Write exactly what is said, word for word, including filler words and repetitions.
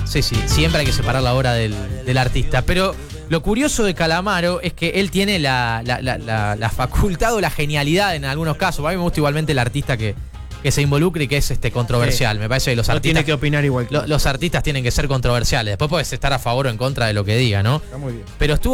sí, sí. Siempre hay que separar la obra del, del artista. Pero lo curioso de Calamaro es que él tiene la, la, la, la, la facultad o la genialidad en algunos casos. A mí me gusta igualmente el artista que, que se involucre y que es este controversial. Sí. Me parece que los no artistas. Tiene que opinar igual que lo, los artistas tienen que ser controversiales. Después puedes estar a favor o en contra de lo que diga, ¿no? Está muy bien. Pero estuvo